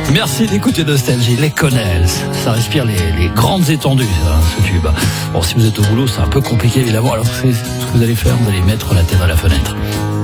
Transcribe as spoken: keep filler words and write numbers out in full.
Merci d'écouter Nostalgie, les Connells. Ça respire les, les grandes étendues, ça, ce tube. Bon, si vous êtes au boulot, c'est un peu compliqué, évidemment. Alors, c'est ce que vous allez faire, vous allez mettre la tête à la fenêtre.